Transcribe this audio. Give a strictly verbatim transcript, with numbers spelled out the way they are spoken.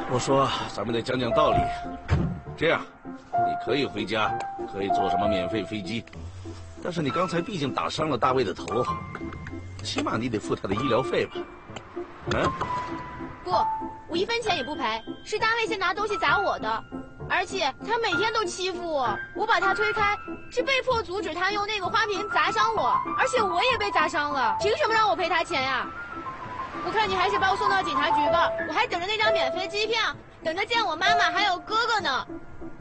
我说咱们得讲讲道理。这样，你可以回家，可以坐什么免费飞机，但是你刚才毕竟打伤了大卫的头，起码你得付他的医疗费吧？嗯？ 不，我一分钱也不赔，是大卫先拿东西砸我的，而且他每天都欺负我，我把他推开，是被迫阻止他用那个花瓶砸伤我，而且我也被砸伤了，凭什么让我赔他钱呀？我看你还是把我送到警察局吧，我还等着那张免费机票，等着见我妈妈还有哥哥呢。